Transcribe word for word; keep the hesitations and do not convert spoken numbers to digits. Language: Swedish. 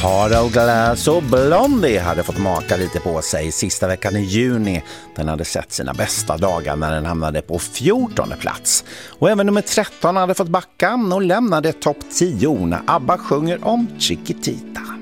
Harald Glass och Blondie hade fått maka lite på sig sista veckan i juni. Den hade sett sina bästa dagar när den hamnade på fjortonde plats. Och även nummer tretton hade fått backa och lämnade topp tio när ABBA sjunger om Chiquitita.